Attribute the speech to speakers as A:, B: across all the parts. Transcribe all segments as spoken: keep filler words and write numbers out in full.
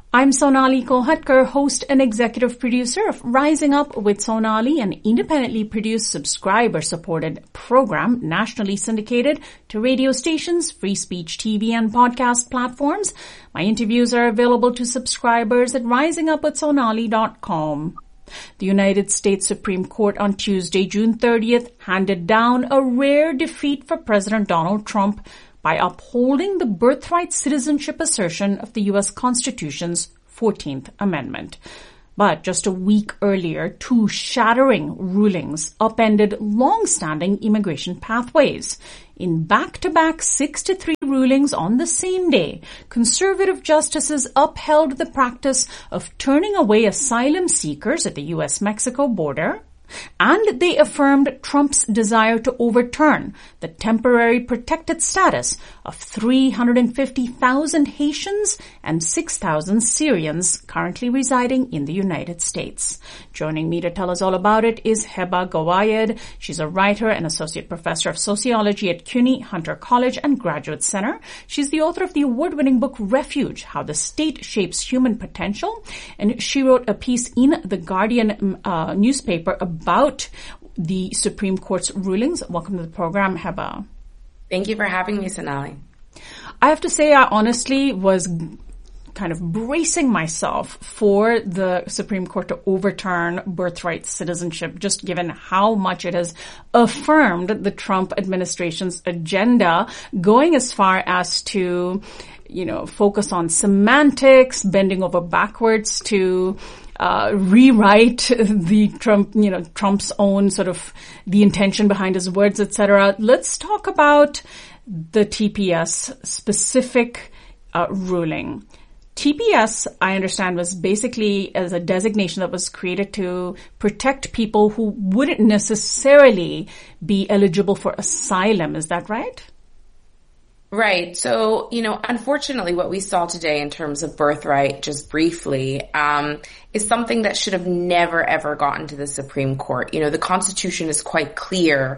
A: I'm Sonali Kolhatkar, host and executive producer of Rising Up with Sonali, an independently produced, subscriber-supported program nationally syndicated to radio stations, free speech T V, and podcast platforms. My interviews are available to subscribers at rising up with sonali dot com. The United States Supreme Court on Tuesday, June thirtieth, handed down a rare defeat for President Donald Trump by upholding the birthright citizenship assertion of the U S Constitution's fourteenth Amendment. But just a week earlier, two shattering rulings upended long-standing immigration pathways. In back-to-back six to three rulings on the same day, conservative justices upheld the practice of turning away asylum seekers at the U S Mexico border, and they affirmed Trump's desire to overturn the temporary protected status of three hundred fifty thousand Haitians and six thousand Syrians currently residing in the United States. Joining me to tell us all about it is Heba Gawayed. She's a writer and associate professor of sociology at CUNY Hunter College and Graduate Center. She's the author of the award-winning book Refuge, How the State Shapes Human Potential, and she wrote a piece in The Guardian uh, newspaper about about the Supreme Court's rulings. Welcome to the program, Heba.
B: Thank you for having me, Sonali.
A: I have to say I honestly was kind of bracing myself for the Supreme Court to overturn birthright citizenship, just given how much it has affirmed the Trump administration's agenda, going as far as to, you know, focus on semantics, bending over backwards to Uh, rewrite the Trump, you know, Trump's own sort of the intention behind his words, et cetera. Let's talk about the T P S specific uh, ruling. T P S, I understand, was basically as a designation that was created to protect people who wouldn't necessarily be eligible for asylum. Is that right?
B: Right. So, you know, unfortunately, what we saw today in terms of birthright, just briefly, um, is something that should have never, ever gotten to the Supreme Court. You know, the Constitution is quite clear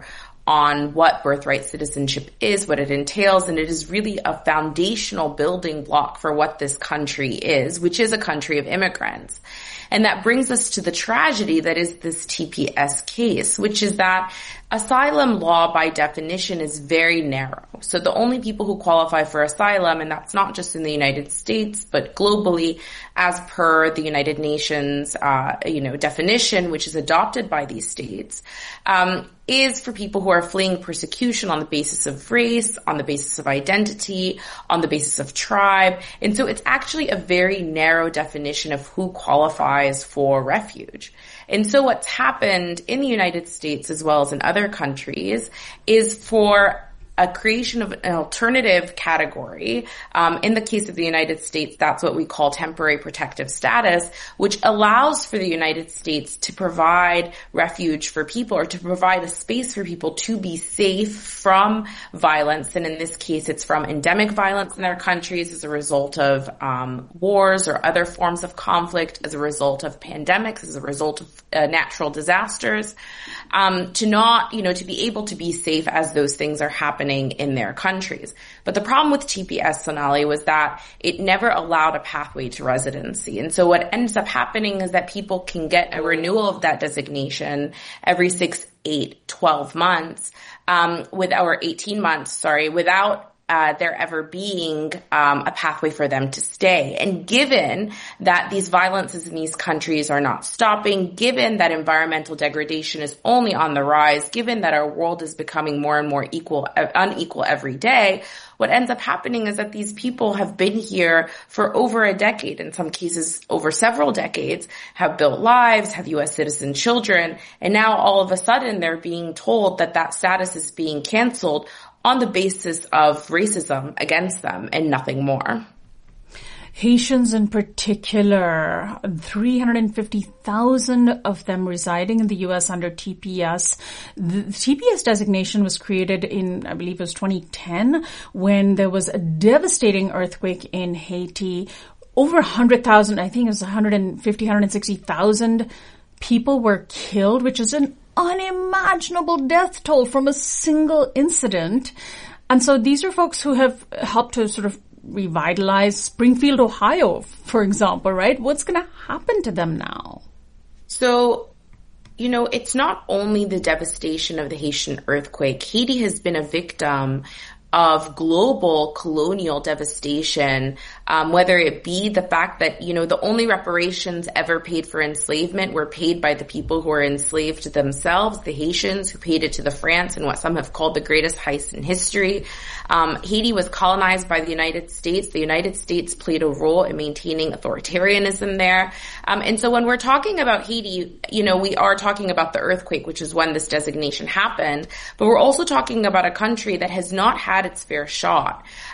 B: on what birthright citizenship is, what it entails, and it is really a foundational building block for what this country is, which is a country of immigrants. And that brings us to the tragedy that is this T P S case, which is that asylum law by definition is very narrow. So the only people who qualify for asylum, and that's not just in the United States, but globally, as per the United Nations, uh, you know, definition, which is adopted by these states, um, is for people who are fleeing persecution on the basis of race, on the basis of identity, on the basis of tribe. And so it's actually a very narrow definition of who qualifies for refuge. And so what's happened in the United States as well as in other countries is for a creation of an alternative category. Um, in the case of the United States, that's what we call temporary protective status, which allows for the United States to provide refuge for people or to provide a space for people to be safe from violence. And in this case, it's from endemic violence in their countries as a result of um, wars or other forms of conflict, as a result of pandemics, as a result of uh, natural disasters, um, to not, you know, to be able to be safe as those things are happening in their countries. But the problem with T P S, Sonali, was that it never allowed a pathway to residency. And so what ends up happening is that people can get a renewal of that designation every six, eight, twelve months, um, with, or eighteen months, sorry, without Uh, there ever being um, a pathway for them to stay. And given that these violences in these countries are not stopping, given that environmental degradation is only on the rise, given that our world is becoming more and more equal, uh, unequal every day, what ends up happening is that these people have been here for over a decade, in some cases over several decades, have built lives, have U S citizen children, and now all of a sudden they're being told that that status is being canceled on the basis of racism against them and nothing more.
A: Haitians in particular, three hundred fifty thousand of them residing in the U S under T P S. The T P S designation was created in, I believe it was twenty ten, when there was a devastating earthquake in Haiti. Over one hundred thousand, I think it was one hundred fifty, one hundred sixty thousand people were killed, which is an unimaginable death toll from a single incident. And so these are folks who have helped to sort of revitalize Springfield, Ohio, for example, right? What's going to happen to them now?
B: So, you know, it's not only the devastation of the Haitian earthquake. Haiti has been a victim of global colonial devastation, um, whether it be the fact that, you know, the only reparations ever paid for enslavement were paid by the people who were enslaved themselves, the Haitians, who paid it to the France in what some have called the greatest heist in history. Um, Haiti was colonized by the United States. The United States played a role in maintaining authoritarianism there. Um, and so when we're talking about Haiti, you know, we are talking about the earthquake, which is when this designation happened, but we're also talking about a country that has not had its fair shot.